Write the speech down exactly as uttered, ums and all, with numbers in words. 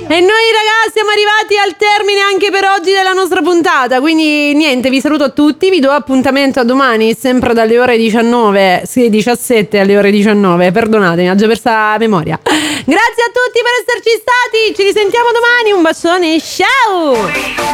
E noi ragazzi siamo arrivati al termine anche per oggi della nostra puntata, quindi niente, vi saluto a tutti, vi do appuntamento a domani sempre dalle ore diciannove, sì diciassette alle ore diciannove, perdonatemi, ho già persa la memoria. Grazie a tutti per esserci stati, ci risentiamo domani, un bacione, ciao!